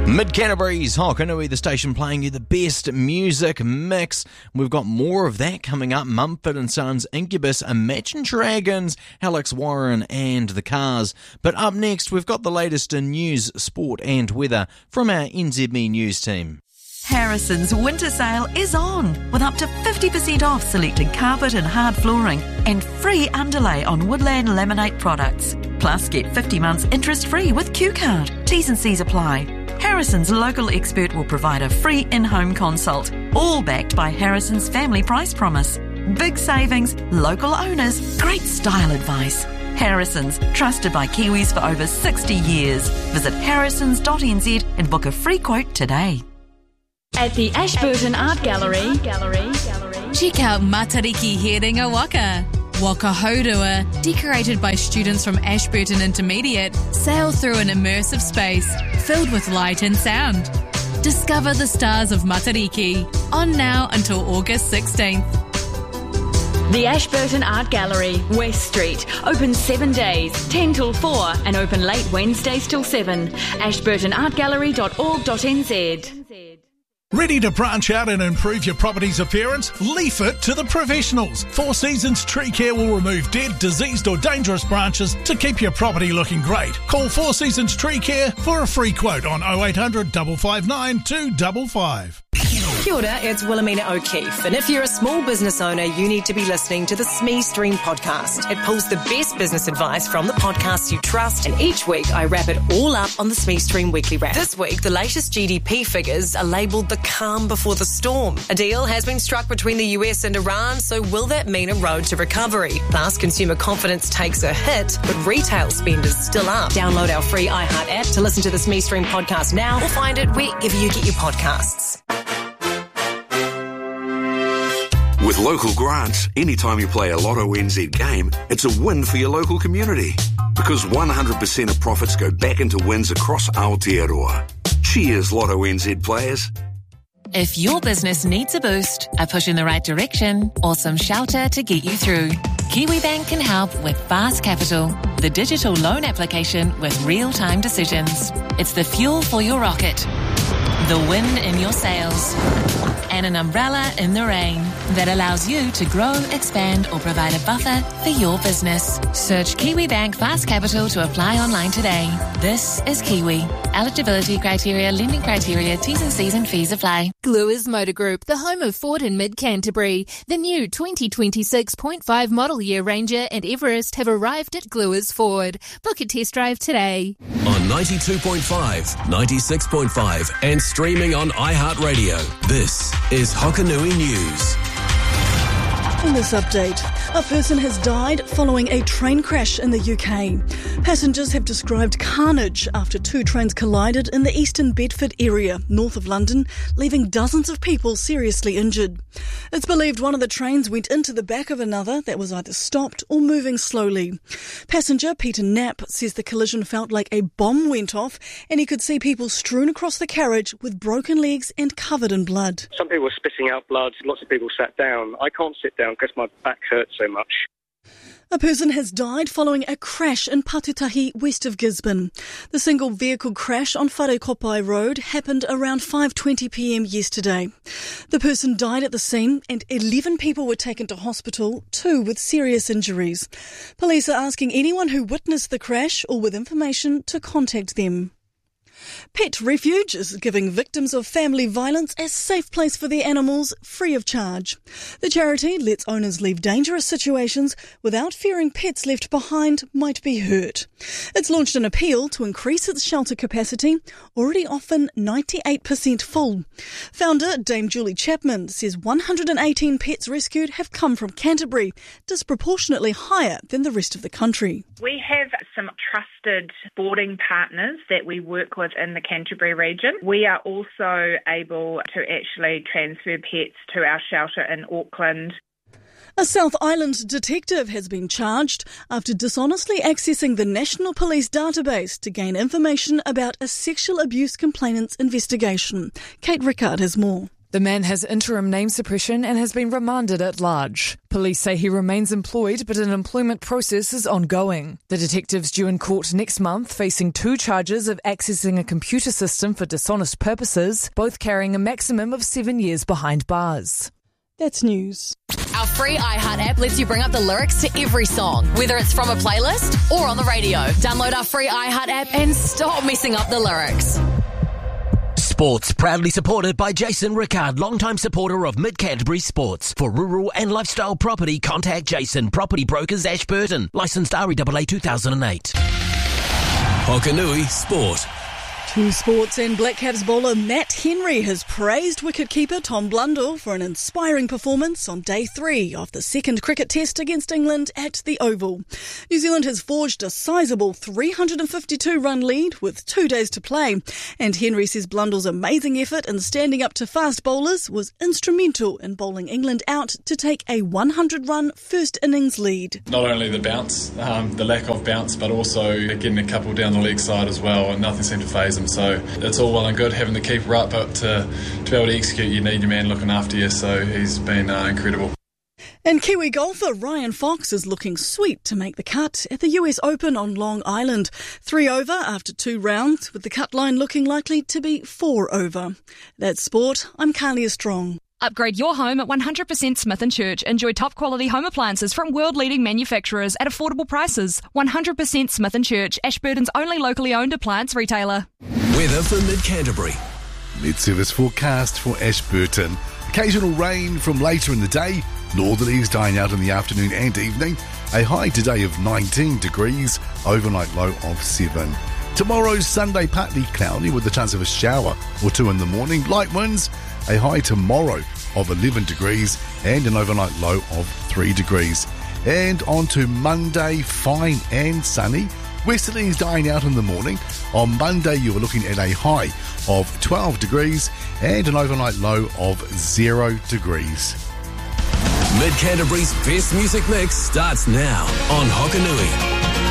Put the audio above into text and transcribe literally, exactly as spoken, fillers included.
Mid-Canterbury's Hokanui, the station playing you the best music mix. We've got more of that coming up. Mumford and Sons, Incubus, Imagine Dragons, Alex Warren and the Cars. But up next, we've got the latest in news, sport and weather from our N Z M E News team. Harrison's winter sale is on, with up to fifty percent off selected carpet and hard flooring and free underlay on Woodland Laminate products. Plus, get fifty months interest-free with Q Card. T's and C's apply. Harrison's local expert will provide a free in-home consult, all backed by Harrison's Family Price Promise. Big savings, local owners, great style advice. Harrison's, trusted by Kiwis for over sixty years. Visit harrisons dot n z and book a free quote today. At the Ashburton Art Gallery, check out Matariki here in Waka. Waka Hodua, decorated by students from Ashburton Intermediate, sail through an immersive space filled with light and sound. Discover the stars of Matariki, on now until August sixteenth. The Ashburton Art Gallery, West Street, open seven days, ten till four, and open late Wednesdays till seven. ashburton art gallery dot org dot n z. Ready to branch out and improve your property's appearance? Leaf it to the professionals. Four Seasons Tree Care will remove dead, diseased or dangerous branches to keep your property looking great. Call Four Seasons Tree Care for a free quote on oh eight hundred, five five nine, two five five. Kia ora, it's Wilhelmina O'Keefe, and if you're a small business owner, you need to be listening to the S M E Stream podcast. It pulls the best business advice from the podcasts you trust, and each week I wrap it all up on the S M E Stream Weekly Wrap. This week, the latest G D P figures are labelled the calm before the storm. A deal has been struck between the U S and Iran, so will that mean a road to recovery? Plus, consumer confidence takes a hit, but retail spend is still up. Download our free iHeart app to listen to the S M E Stream podcast now, or find it wherever you get your podcasts. With local grants, anytime you play a Lotto N Z game, it's a win for your local community. Because one hundred percent of profits go back into wins across Aotearoa. Cheers, Lotto N Z players. If your business needs a boost, a push in the right direction, or some shelter to get you through, Kiwibank can help with Fast Capital, the digital loan application with real-time decisions. It's the fuel for your rocket, the wind in your sails, and an umbrella in the rain that allows you to grow, expand, or provide a buffer for your business. Search Kiwibank Fast Capital to apply online today. This is Kiwi. Eligibility criteria, lending criteria, T's and C's and fees apply. Gluers Motor Group, the home of Ford in Mid-Canterbury. The new twenty twenty-six point five model year Ranger and Everest have arrived at Gluers Ford. Book a test drive today. On ninety-two point five, ninety-six point five and streaming on iHeartRadio, this is Hokanui News. In this update, a person has died following a train crash in the U K. Passengers have described carnage after two trains collided in the eastern Bedford area, north of London, leaving dozens of people seriously injured. It's believed one of the trains went into the back of another that was either stopped or moving slowly. Passenger Peter Knapp says the collision felt like a bomb went off and he could see people strewn across the carriage with broken legs and covered in blood. Some people were spitting out blood, lots of people sat down. I can't sit down because my back hurts so much. A person has died following a crash in Patutahi, west of Gisborne. The single vehicle crash on Wharekopai Road happened around five twenty p m yesterday. The person died at the scene and eleven people were taken to hospital, two with serious injuries. Police are asking anyone who witnessed the crash or with information to contact them. Pet Refuge is giving victims of family violence a safe place for their animals free of charge. The charity lets owners leave dangerous situations without fearing pets left behind might be hurt. It's launched an appeal to increase its shelter capacity, already often ninety-eight percent full. Founder Dame Julie Chapman says one hundred eighteen pets rescued have come from Canterbury, disproportionately higher than the rest of the country. We have some trusted boarding partners that we work with in the Canterbury region. We are also able to actually transfer pets to our shelter in Auckland. A South Island detective has been charged after dishonestly accessing the National Police database to gain information about a sexual abuse complainant's investigation. Kate Rickard has more. The man has interim name suppression and has been remanded at large. Police say he remains employed, but an employment process is ongoing. The detective's due in court next month, facing two charges of accessing a computer system for dishonest purposes, both carrying a maximum of seven years behind bars. That's news. Our free iHeart app lets you bring up the lyrics to every song, whether it's from a playlist or on the radio. Download our free iHeart app and stop messing up the lyrics. Sports, proudly supported by Jason Rickard, longtime supporter of Mid-Canterbury Sports. For rural and lifestyle property, contact Jason, Property Brokers, Ashburton. Licensed R E A A two thousand eight. Hokanui Sport. To sports, and Black Caps bowler Matt Henry has praised wicketkeeper Tom Blundell for an inspiring performance on day three of the second cricket test against England at the Oval. New Zealand has forged a sizable three hundred fifty-two run lead with two days to play, and Henry says Blundell's amazing effort in standing up to fast bowlers was instrumental in bowling England out to take a one hundred run first innings lead. Not only the bounce, um, the lack of bounce, but also getting a couple down the leg side as well, and nothing seemed to faze him. So it's all well and good having the keeper up, but to, to be able to execute, you need your man looking after you. So he's been uh, incredible. And Kiwi golfer Ryan Fox is looking sweet to make the cut at the U S Open on Long Island. Three over after two rounds, with the cut line looking likely to be four over. That's sport. I'm Carlia Strong. Upgrade your home at one hundred percent Smith and Church. Enjoy top quality home appliances from world-leading manufacturers at affordable prices. one hundred percent Smith and Church, Ashburton's only locally owned appliance retailer. Weather for Mid-Canterbury. Mid-service forecast for Ashburton. Occasional rain from later in the day. Northerlies dying out in the afternoon and evening. A high today of nineteen degrees. Overnight low of seven. Tomorrow, Sunday, partly cloudy with the chance of a shower or two in the morning. Light winds. A high tomorrow of eleven degrees and an overnight low of three degrees. And on to Monday, fine and sunny. Westerlies dying out in the morning. On Monday, you are looking at a high of twelve degrees and an overnight low of zero degrees. Mid-Canterbury's best music mix starts now on Hokanui.